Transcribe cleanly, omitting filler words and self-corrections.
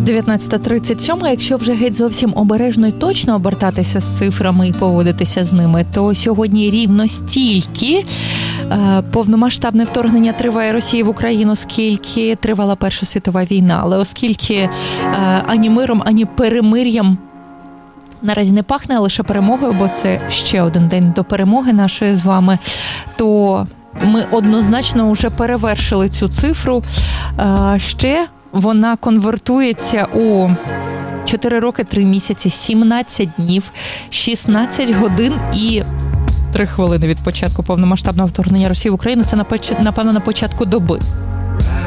19:37. Якщо вже геть зовсім обережно і точно обертатися з цифрами і поводитися з ними, то сьогодні рівно стільки повномасштабне вторгнення триває Росії в Україну, скільки тривала Перша світова війна. Але оскільки ані миром, ані перемир'ям наразі не пахне, а лише перемогою, бо це ще один день до перемоги нашої з вами, то ми однозначно вже перевершили цю цифру. Ще вона конвертується у 4 роки, 3 місяці, 17 днів, 16 годин і 3 хвилини від початку повномасштабного вторгнення Росії в Україну. Це, напевно, на початку доби.